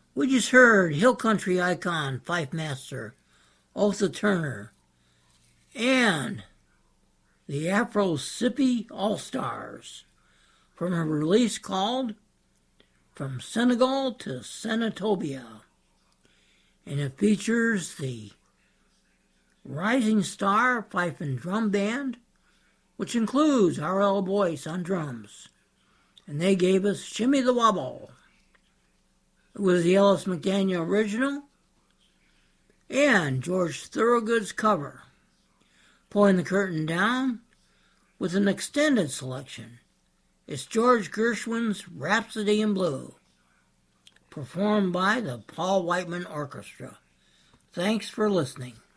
We just heard Hill Country icon Fife Master, Otha Turner, and the Afro Sippy All-Stars from a release called From Senegal to Senatobia. And it features the Rising Star Fife and Drum Band, which includes R.L. Boyce on drums. And they gave us Shimmy the Wobble. It was the Ellis McDaniel original and George Thorogood's cover. Pulling the curtain down with an extended selection, it's George Gershwin's Rhapsody in Blue, performed by the Paul Whiteman Orchestra. Thanks for listening.